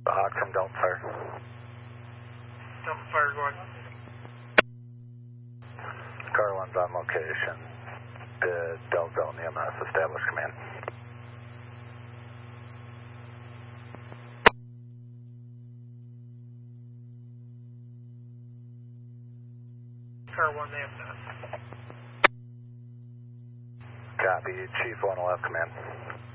Hot from Delta Fire. Delta Fire, go ahead. Car 1's on location. Delta Delta EMS, establish command. Car 1, they have not. Copy, Chief 1 will have command.